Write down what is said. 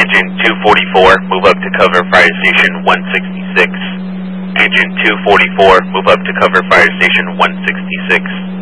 Engine 244, move up to cover Fire Station 166. Engine 244, move up to cover Fire Station 166.